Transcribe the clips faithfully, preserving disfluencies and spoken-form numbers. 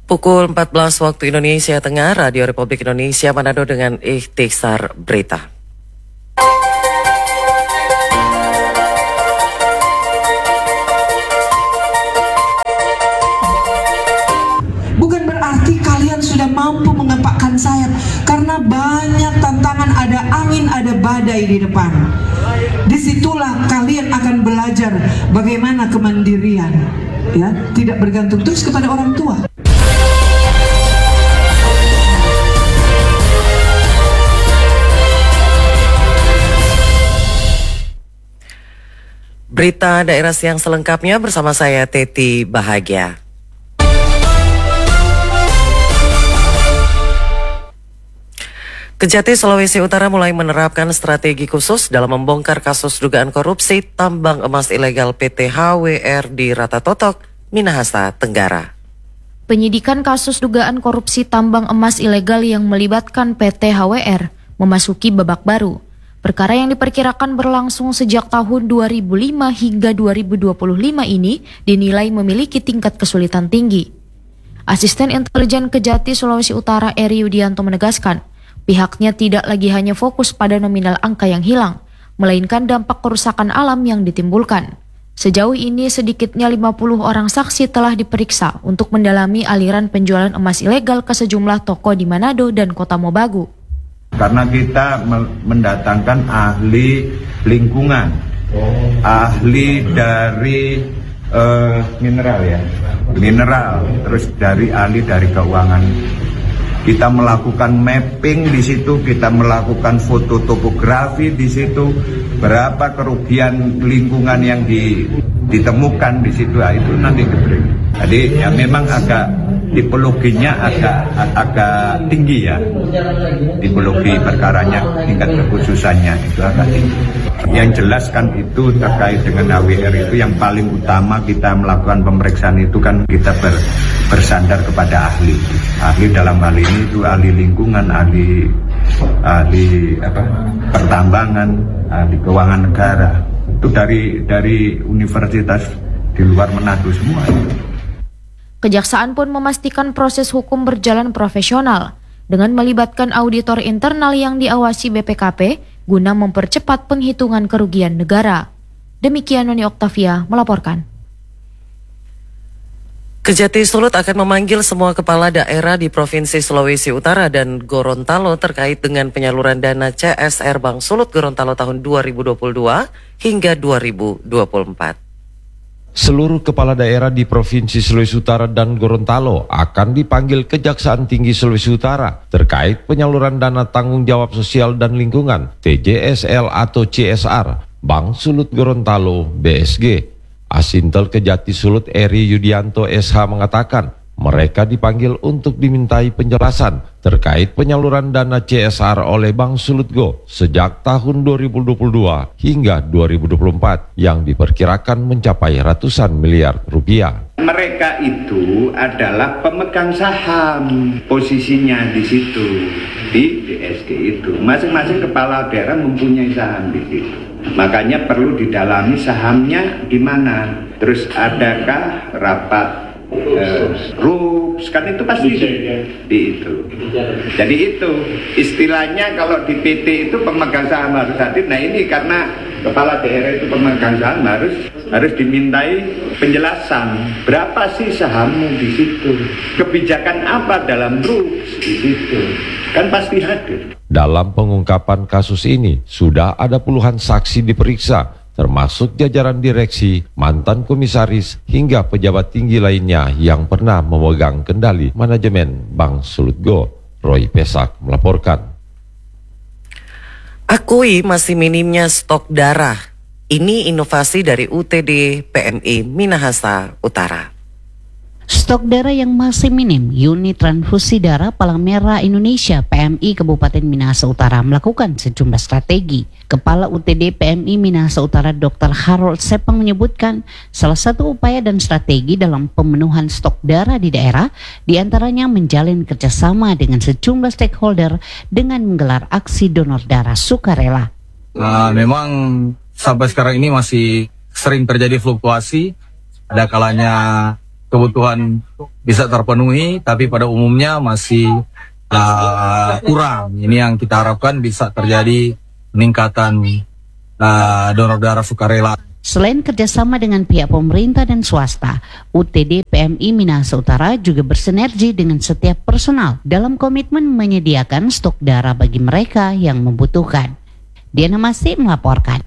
Pukul empat belas waktu Indonesia Tengah, Radio Republik Indonesia Manado dengan Ikhtisar Berita. Bukan berarti kalian sudah mampu mengepakkan sayap, karena banyak tantangan, ada angin, ada badai di depan. Disitulah kalian akan belajar bagaimana kemandirian, ya, tidak bergantung terus kepada orang tua. Berita daerah siang selengkapnya bersama saya Teti Bahagia. Kejati Sulawesi Utara mulai menerapkan strategi khusus dalam membongkar kasus dugaan korupsi tambang emas ilegal P T H W R di Ratatotok, Minahasa Tenggara. Penyidikan kasus dugaan korupsi tambang emas ilegal yang melibatkan P T H W R memasuki babak baru. Perkara yang diperkirakan berlangsung sejak tahun dua ribu lima hingga dua ribu dua puluh lima ini dinilai memiliki tingkat kesulitan tinggi. Asisten Intelijen Kejati Sulawesi Utara Eri Yudianto menegaskan, pihaknya tidak lagi hanya fokus pada nominal angka yang hilang, melainkan dampak kerusakan alam yang ditimbulkan. Sejauh ini sedikitnya lima puluh orang saksi telah diperiksa untuk mendalami aliran penjualan emas ilegal ke sejumlah toko di Manado dan Kota Mobagu. Karena kita mendatangkan ahli lingkungan, oh. ahli dari uh, mineral ya, mineral, terus dari ahli dari keuangan. Kita melakukan mapping di situ, kita melakukan foto topografi di situ, berapa kerugian lingkungan yang di, ditemukan di situ, nah, itu nanti diberi. Jadi ya memang agak tipologinya agak agak tinggi ya, tipologi perkaranya, tingkat kekhususannya itu agak tinggi. Yang jelas kan itu terkait dengan H W R itu yang paling utama kita melakukan pemeriksaan itu kan kita ber, bersandar kepada ahli, ahli dalam hal ini itu ahli lingkungan, ahli ahli apa, pertambangan, ahli keuangan negara, itu dari dari universitas di luar Manado semua. Kejaksaan pun memastikan proses hukum berjalan profesional dengan melibatkan auditor internal yang diawasi B P K P guna mempercepat penghitungan kerugian negara. Demikian Noni Oktavia melaporkan. Kejati Sulut akan memanggil semua kepala daerah di Provinsi Sulawesi Utara dan Gorontalo terkait dengan penyaluran dana C S R Bank Sulut Gorontalo tahun dua ribu dua puluh dua hingga dua ribu dua puluh empat. Seluruh kepala daerah di Provinsi Sulawesi Utara dan Gorontalo akan dipanggil Kejaksaan Tinggi Sulawesi Utara terkait penyaluran dana tanggung jawab sosial dan lingkungan T J S L atau C S R Bank Sulut Gorontalo B S G. Asintel Kejati Sulut Eri Yudianto S H mengatakan mereka dipanggil untuk dimintai penjelasan terkait penyaluran dana C S R oleh Bank Sulut Go sejak tahun dua ribu dua puluh dua hingga dua ribu dua puluh empat yang diperkirakan mencapai ratusan miliar rupiah. Mereka itu adalah pemegang saham, posisinya di situ, di B S G itu. Masing-masing kepala daerah mempunyai saham di situ. Makanya perlu didalami sahamnya di mana. Terus adakah rapat Uh, rups, kan itu pasti di, di itu. Jadi itu istilahnya kalau di P T itu pemegang saham harus hadir. Nah ini karena kepala daerah itu pemegang saham harus harus dimintai penjelasan berapa sih sahammu di situ, kebijakan apa dalam rups di situ, kan pasti hadir. Dalam pengungkapan kasus ini sudah ada puluhan saksi diperiksa, termasuk jajaran direksi, mantan komisaris, hingga pejabat tinggi lainnya yang pernah memegang kendali manajemen Bank Sulut Go. Roy Pesak melaporkan. Akui masih minimnya stok darah. Ini inovasi dari U T D P M I Minahasa Utara. Stok darah yang masih minim, Unit Transfusi Darah Palang Merah Indonesia P M I Kabupaten Minahasa Utara melakukan sejumlah strategi. Kepala U T D P M I Minahasa Utara Doktor Harold Sepang menyebutkan salah satu upaya dan strategi dalam pemenuhan stok darah di daerah diantaranya menjalin kerjasama dengan sejumlah stakeholder dengan menggelar aksi donor darah sukarela. Nah, memang sampai sekarang ini masih sering terjadi fluktuasi, ada kalanya kebutuhan bisa terpenuhi, tapi pada umumnya masih uh, kurang. Ini yang kita harapkan bisa terjadi peningkatan uh, donor darah sukarela. Selain kerjasama dengan pihak pemerintah dan swasta, U T D P M I Minahasa Utara juga bersinergi dengan setiap personal dalam komitmen menyediakan stok darah bagi mereka yang membutuhkan. Diana Masih melaporkan.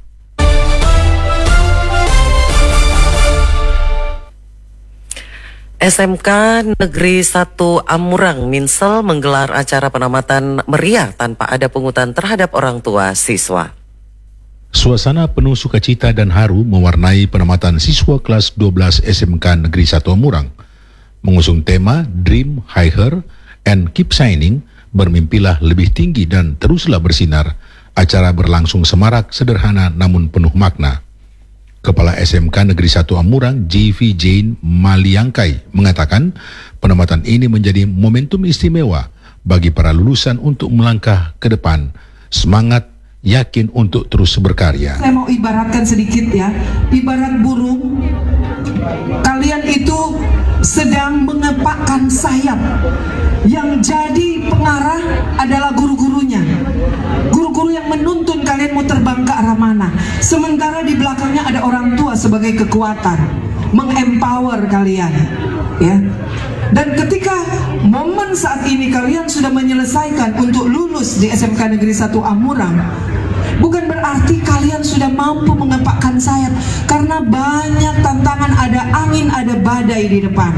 S M K Negeri satu Amurang Minsel menggelar acara penamatan meriah tanpa ada pungutan terhadap orang tua siswa. Suasana penuh sukacita dan haru mewarnai penamatan siswa kelas dua belas S M K Negeri satu Amurang. Mengusung tema Dream Higher and Keep Shining, bermimpilah lebih tinggi dan teruslah bersinar. Acara berlangsung semarak, sederhana namun penuh makna. Kepala S M K Negeri satu Amurang, J V Jane Maliangkai, mengatakan penamatan ini menjadi momentum istimewa bagi para lulusan untuk melangkah ke depan, semangat, yakin untuk terus berkarya. Saya mau ibaratkan sedikit ya, ibarat burung, kalian itu sedang mengepakkan sayap. Yang jadi pengarah adalah guru-gurunya. Guru-guru yang menuntun kalian mau terbang ke arah mana. Sementara di belakangnya ada orang tua sebagai kekuatan, mengempower kalian, ya. Dan ketika momen saat ini kalian sudah menyelesaikan untuk lulus di S M K Negeri satu Amurang, bukan berarti kalian sudah mampu mengepakkan sayap, karena banyak tantangan, ada angin, ada badai di depan.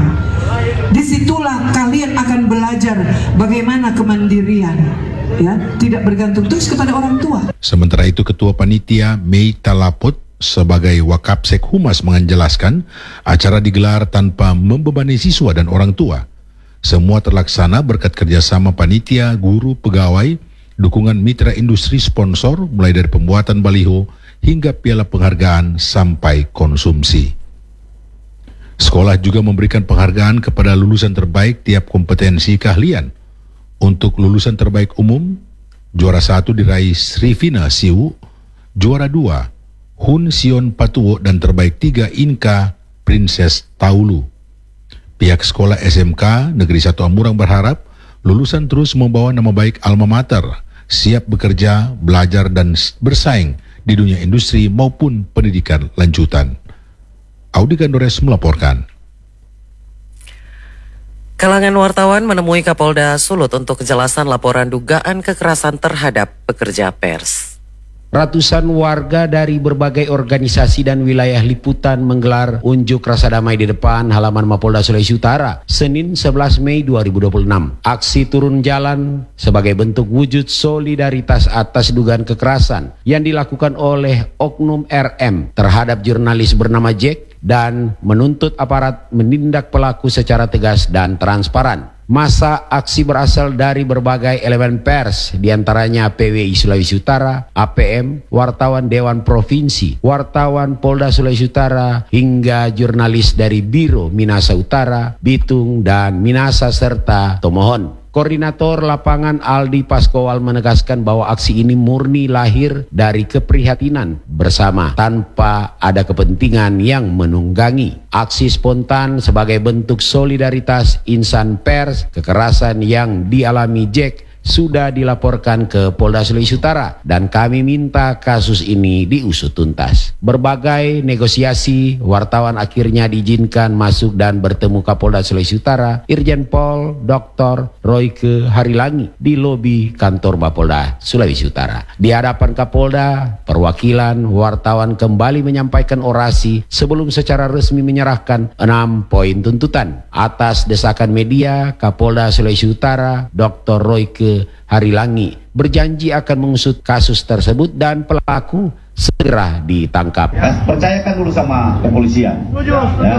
Disitulah kalian akan belajar bagaimana kemandirian, ya, tidak bergantung terus kepada orang tua. Sementara itu Ketua Panitia Mei Talapot sebagai Wakapsek Humas menjelaskan acara digelar tanpa membebani siswa dan orang tua. Semua terlaksana berkat kerjasama panitia, guru, pegawai, dukungan mitra industri sponsor mulai dari pembuatan baliho hingga piala penghargaan sampai konsumsi. Sekolah juga memberikan penghargaan kepada lulusan terbaik tiap kompetensi keahlian. Untuk lulusan terbaik umum, juara satu diraih Srivina Siwu, juara dua Hun Sion Patuwo, dan terbaik tiga Inka Princess Taulu. Pihak sekolah S M K Negeri satu Amurang berharap lulusan terus membawa nama baik alma mater, siap bekerja, belajar, dan bersaing di dunia industri maupun pendidikan lanjutan. Audi Gandores melaporkan. Kalangan wartawan menemui Kapolda Sulut untuk kejelasan laporan dugaan kekerasan terhadap pekerja pers. Ratusan warga dari berbagai organisasi dan wilayah liputan menggelar unjuk rasa damai di depan halaman Mapolda Sulawesi Utara Senin sebelas Mei dua ribu dua puluh enam. Aksi turun jalan sebagai bentuk wujud solidaritas atas dugaan kekerasan yang dilakukan oleh oknum R M terhadap jurnalis bernama Jack dan menuntut aparat menindak pelaku secara tegas dan transparan. Masa aksi berasal dari berbagai elemen pers, diantaranya P W I Sulawesi Utara, A P M, wartawan Dewan Provinsi, wartawan Polda Sulawesi Utara, hingga jurnalis dari Biro Minahasa Utara, Bitung, dan Minahasa serta Tomohon. Koordinator lapangan Aldi Paskowal menegaskan bahwa aksi ini murni lahir dari keprihatinan bersama tanpa ada kepentingan yang menunggangi. Aksi spontan sebagai bentuk solidaritas insan pers kekerasan yang dialami Jack sudah dilaporkan ke Polda Sulawesi Utara dan kami minta kasus ini diusut tuntas. Berbagai negosiasi, wartawan akhirnya diizinkan masuk dan bertemu Kapolda Sulawesi Utara, Irjen Pol Doktor Royke Harilangi di lobi kantor Mapolda Sulawesi Utara. Di hadapan Kapolda, perwakilan wartawan kembali menyampaikan orasi sebelum secara resmi menyerahkan enam poin tuntutan. Atas desakan media, Kapolda Sulawesi Utara Doktor Royke Harilangi berjanji akan mengusut kasus tersebut dan pelaku segera ditangkap. Ya, percayakan dulu sama kepolisian. Ya.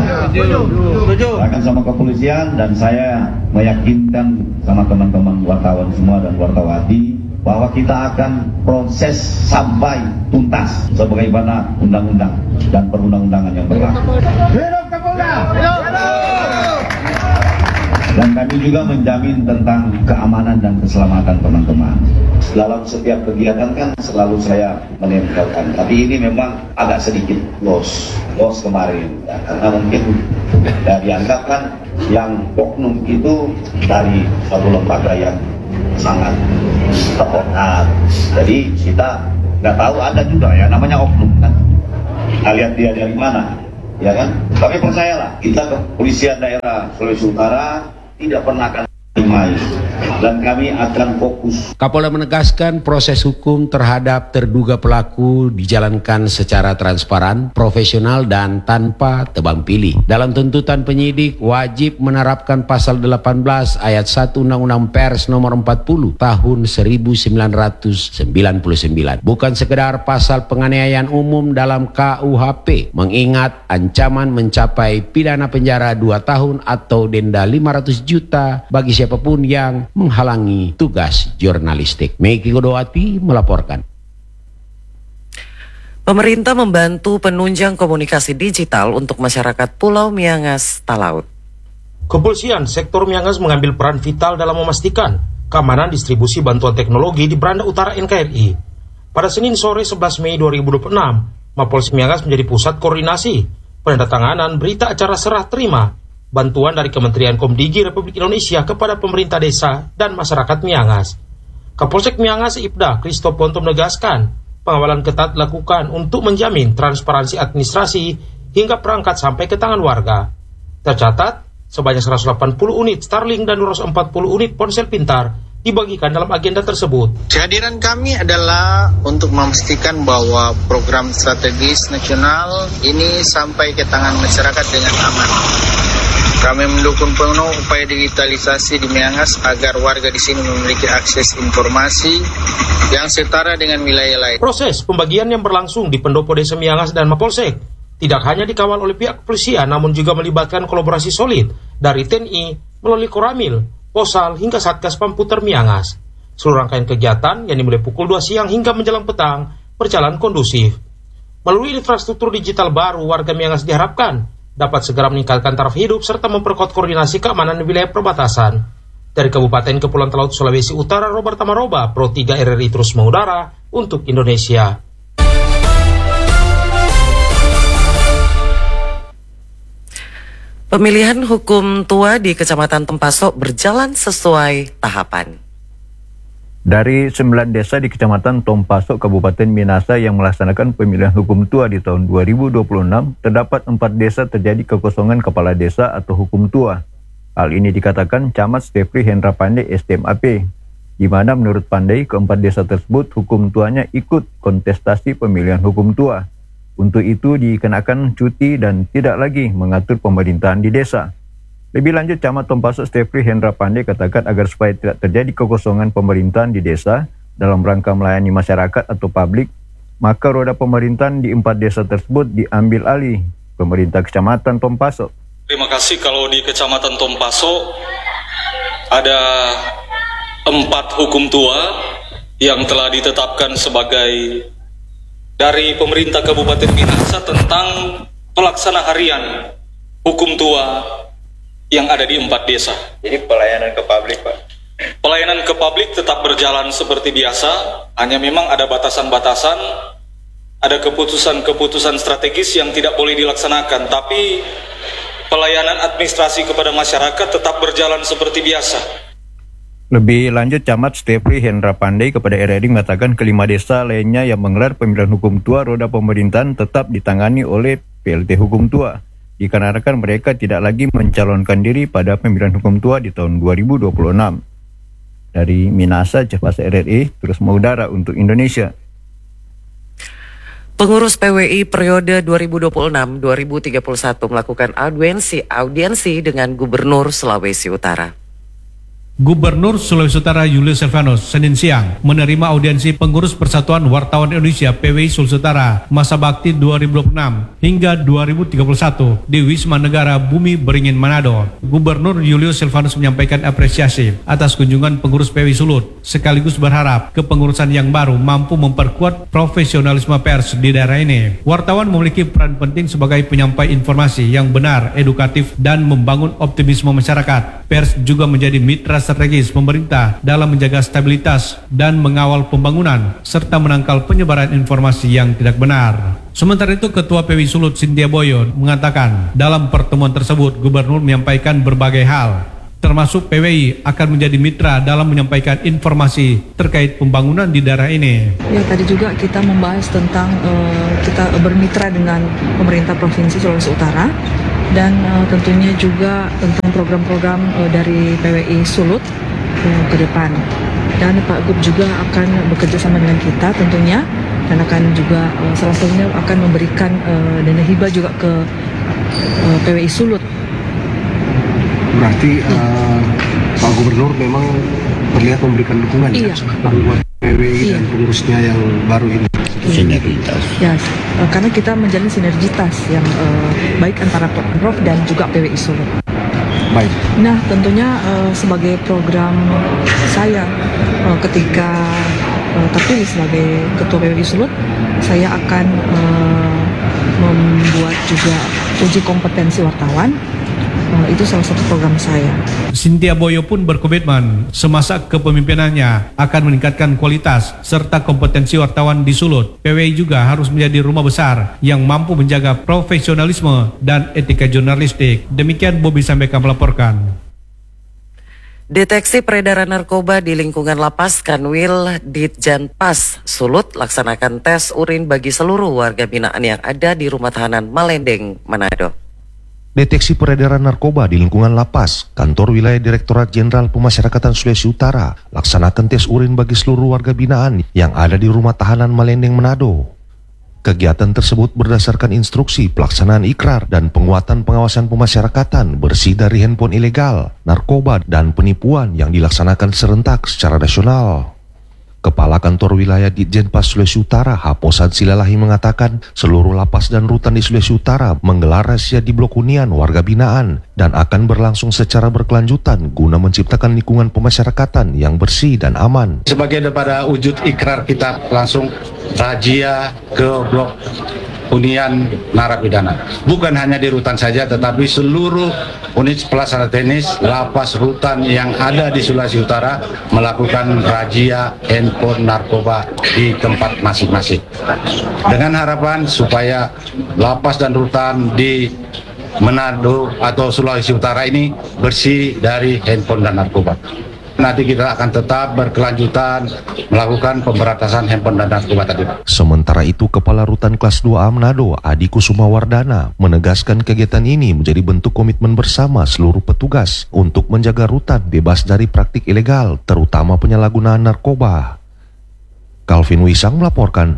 Percayakan sama kepolisian dan saya meyakinkan sama teman-teman wartawan semua dan wartawati bahwa kita akan proses sampai tuntas sebagaimana undang-undang dan perundang-undangan yang berlaku. Hidup Kapolda! Hidup! Dan Dan kami juga menjamin tentang keamanan dan keselamatan teman-teman. Dalam setiap kegiatan kan selalu saya menempelkan. Tapi ini memang agak sedikit loss, loss kemarin. Ya, karena mungkin ya, dianggap kan yang oknum itu dari satu lembaga yang sangat terhormat. Jadi kita nggak tahu, ada juga ya namanya oknum kan. Kita lihat dia dari mana, ya kan? Tapi percayalah, kita kepolisian daerah Sulawesi Utara tidak pernah akan dimai, dan kami akan fokus. Kapolda menegaskan proses hukum terhadap terduga pelaku dijalankan secara transparan, profesional, dan tanpa tebang pilih. Dalam tuntutan penyidik wajib menerapkan pasal delapan belas ayat satu Undang-Undang Pers nomor empat puluh tahun seribu sembilan ratus sembilan puluh sembilan. Bukan sekedar pasal penganiayaan umum dalam K U H P, mengingat ancaman mencapai pidana penjara dua tahun atau denda lima ratus juta bagi siapa siapapun yang menghalangi tugas jurnalistik. Meki Kodowati melaporkan. Pemerintah membantu penunjang komunikasi digital untuk masyarakat Pulau Miangas, Talaut. Kepolisian sektor Miangas mengambil peran vital dalam memastikan keamanan distribusi bantuan teknologi di Beranda Utara N K R I. Pada Senin sore sebelas Mei dua ribu dua puluh enam, Mapolsek Miangas menjadi pusat koordinasi penandatanganan berita acara serah terima bantuan dari Kementerian Komdigi Republik Indonesia kepada pemerintah desa dan masyarakat Miangas. Kapolsek Miangas Ibda Kristo Ponto menegaskan pengawalan ketat dilakukan untuk menjamin transparansi administrasi hingga perangkat sampai ke tangan warga. Tercatat, sebanyak seratus delapan puluh unit Starlink dan dua ratus empat puluh unit ponsel pintar dibagikan dalam agenda tersebut. Kehadiran kami adalah untuk memastikan bahwa program strategis nasional ini sampai ke tangan masyarakat dengan aman. Kami mendukung penuh upaya digitalisasi di Miangas agar warga di sini memiliki akses informasi yang setara dengan wilayah lain. Proses pembagian yang berlangsung di pendopo desa Miangas dan Mapolsek tidak hanya dikawal oleh pihak kepolisian, namun juga melibatkan kolaborasi solid dari T N I melalui Koramil, Posal hingga Satgas Pamputer Miangas. Seluruh rangkaian kegiatan yang dimulai pukul dua siang hingga menjelang petang berjalan kondusif. Melalui infrastruktur digital baru, warga Miangas diharapkan dapat segera meningkatkan taraf hidup serta memperkuat koordinasi keamanan di wilayah perbatasan. Dari Kabupaten Kepulauan Talaut Sulawesi Utara, Robert Tamaroba, Pro tiga R R I terus mengudara untuk Indonesia. Pemilihan hukum tua di Kecamatan Tompaso berjalan sesuai tahapan. Dari sembilan desa di Kecamatan Tompaso, Kabupaten Minasa yang melaksanakan pemilihan hukum tua di tahun dua ribu dua puluh enam, terdapat empat desa terjadi kekosongan kepala desa atau hukum tua. Hal ini dikatakan Camat Stefri Hendra Pandey S T M A P, di mana menurut Pandey keempat desa tersebut hukum tuanya ikut kontestasi pemilihan hukum tua. Untuk itu dikenakan cuti dan tidak lagi mengatur pemerintahan di desa. Lebih lanjut, Camat Tompaso Stefri Hendra Pandey katakan agar supaya tidak terjadi kekosongan pemerintahan di desa dalam rangka melayani masyarakat atau publik, maka roda pemerintahan di empat desa tersebut diambil alih pemerintah Kecamatan Tompaso. Terima kasih. Kalau di Kecamatan Tompaso ada empat hukum tua yang telah ditetapkan sebagai dari pemerintah Kabupaten Minasa tentang pelaksana harian hukum tua yang ada di empat desa. Jadi pelayanan ke publik, Pak? Pelayanan ke publik tetap berjalan seperti biasa, hanya memang ada batasan-batasan, ada keputusan-keputusan strategis yang tidak boleh dilaksanakan, tapi pelayanan administrasi kepada masyarakat tetap berjalan seperti biasa. Lebih lanjut, Camat Stefri Hendra Pandey kepada R R I mengatakan kelima desa lainnya yang menggelar pemilihan hukum tua roda pemerintahan tetap ditangani oleh P L T Hukum Tua, dikarenakan mereka tidak lagi mencalonkan diri pada pemilihan hukum tua di tahun dua ribu dua puluh enam. Dari Minasa, Cepas R R I terus mengudara untuk Indonesia. Pengurus P W I periode dua ribu dua puluh enam sampai dua ribu tiga puluh satu melakukan audiensi audiensi dengan Gubernur Sulawesi Utara. Gubernur Sulawesi Utara Julius Silvanus Senin siang menerima audiensi pengurus Persatuan Wartawan Indonesia P W I Sulawesi Utara masa bakti dua ribu dua puluh enam hingga dua ribu tiga puluh satu di Wisma Negara Bumi Beringin Manado. Gubernur Julius Silvanus menyampaikan apresiasi atas kunjungan pengurus P W I Sulut, sekaligus berharap kepengurusan yang baru mampu memperkuat profesionalisme pers di daerah ini. Wartawan memiliki peran penting sebagai penyampai informasi yang benar, edukatif, dan membangun optimisme masyarakat. Pers juga menjadi mitra strategis pemerintah dalam menjaga stabilitas dan mengawal pembangunan serta menangkal penyebaran informasi yang tidak benar. Sementara itu, Ketua P W I Sulut Cynthia Boyo mengatakan dalam pertemuan tersebut Gubernur menyampaikan berbagai hal, termasuk P W I akan menjadi mitra dalam menyampaikan informasi terkait pembangunan di daerah ini. Ya, tadi juga kita membahas tentang uh, kita bermitra dengan pemerintah Provinsi Sulawesi Utara dan uh, tentunya juga tentang program-program uh, dari P W I Sulut uh, ke depan. Dan Pak Gub juga akan bekerja sama dengan kita tentunya dan akan juga uh, salah satunya akan memberikan uh, dana hibah juga ke uh, P W I Sulut. Berarti uh, Pak Gubernur memang terlihat memberikan dukungan iya. ya buat P W I iya. dan pengurusnya yang baru ini. Sinergitas. Ya, uh, karena kita menjalin sinergitas yang uh, baik antara Pemprov dan juga P W I Sulut. Baik. Nah, tentunya uh, sebagai program saya uh, ketika uh, terpilih sebagai Ketua P W I Sulut, saya akan uh, membuat juga uji kompetensi wartawan. Uh, itu salah satu program saya. Cynthia Boyo pun berkomitmen semasa kepemimpinannya akan meningkatkan kualitas serta kompetensi wartawan di Sulut. P W I juga harus menjadi rumah besar yang mampu menjaga profesionalisme dan etika jurnalistik. Demikian Bobi sampaikan melaporkan. Deteksi peredaran narkoba di lingkungan lapas Kanwil Ditjanpas Sulut laksanakan tes urin bagi seluruh warga binaan yang ada di rumah tahanan Malendeng, Manado. Deteksi peredaran narkoba di lingkungan lapas, Kantor Wilayah Direktorat Jenderal Pemasyarakatan Sulawesi Utara laksanakan tes urin bagi seluruh warga binaan yang ada di rumah tahanan Malendeng, Manado. Kegiatan tersebut berdasarkan instruksi pelaksanaan ikrar dan penguatan pengawasan pemasyarakatan bersih dari handphone ilegal, narkoba, dan penipuan yang dilaksanakan serentak secara nasional. Kepala Kantor Wilayah Ditjenpas Sulawesi Utara, Haposan Silalahi mengatakan seluruh lapas dan rutan di Sulawesi Utara menggelar razia di blok hunian warga binaan dan akan berlangsung secara berkelanjutan guna menciptakan lingkungan pemasyarakatan yang bersih dan aman. Sebagai daripada wujud ikrar kita langsung razia ke blok hunian narapidana. Bukan hanya di rutan saja, tetapi seluruh unit pelaksana teknis lapas rutan yang ada di Sulawesi Utara melakukan razia handphone narkoba di tempat masing-masing. Dengan harapan supaya lapas dan rutan di Manado atau Sulawesi Utara ini bersih dari handphone dan narkoba. Nanti kita akan tetap berkelanjutan melakukan pemberantasan handphone dan narkoba tadi. Sementara itu, Kepala Rutan Kelas dua A Manado, Adi Kusuma Wardana, menegaskan kegiatan ini menjadi bentuk komitmen bersama seluruh petugas untuk menjaga rutan bebas dari praktik ilegal, terutama penyalahgunaan narkoba. Calvin Wisang melaporkan.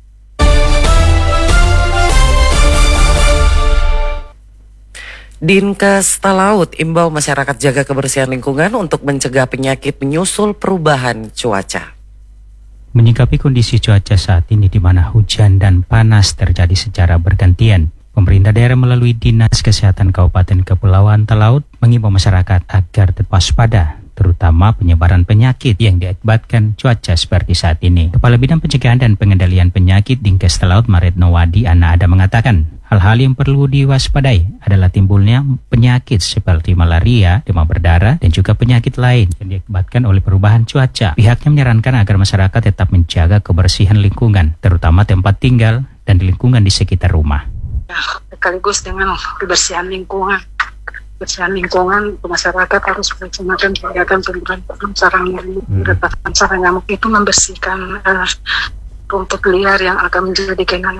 Dinkes Talaut imbau masyarakat jaga kebersihan lingkungan untuk mencegah penyakit menyusul perubahan cuaca. Menyikapi kondisi cuaca saat ini di mana hujan dan panas terjadi secara bergantian, pemerintah daerah melalui Dinas Kesehatan Kabupaten Kepulauan Talaut mengimbau masyarakat agar tetap waspada, terutama penyebaran penyakit yang diakibatkan cuaca seperti saat ini. Kepala Bidang Pencegahan dan Pengendalian Penyakit Dinkes Talaut Maretno Wadi Ana Ada mengatakan, hal-hal yang perlu diwaspadai adalah timbulnya penyakit seperti malaria, demam berdarah, dan juga penyakit lain yang diakibatkan oleh perubahan cuaca. Pihaknya menyarankan agar masyarakat tetap menjaga kebersihan lingkungan, terutama tempat tinggal dan di lingkungan di sekitar rumah. Sekaligus dengan kebersihan lingkungan. Kebersihan lingkungan, masyarakat harus melaksanakan kegiatan pemberantasan sarang nyamuk. Pemberantasan sarang nyamuk itu membersihkan uh, rumput liar yang akan menjadi genangan